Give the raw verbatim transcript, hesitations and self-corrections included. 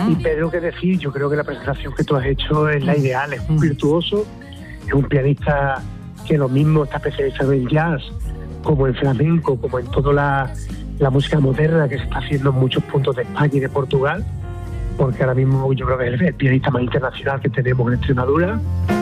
Uh-huh. Y Pedro, qué decir, yo creo que la presentación que tú has hecho es la ideal, es un virtuoso, es un pianista que lo mismo está especializado en jazz, como en flamenco, como en toda la, la música moderna que se está haciendo en muchos puntos de España y de Portugal, porque ahora mismo yo creo que es el pianista más internacional que tenemos en Extremadura.